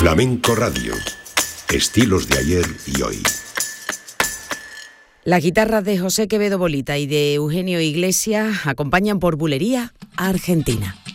Flamenco Radio. Estilos de ayer y hoy. Las guitarras de José Quevedo Bolita y de Eugenio Iglesias acompañan por bulería a Argentina.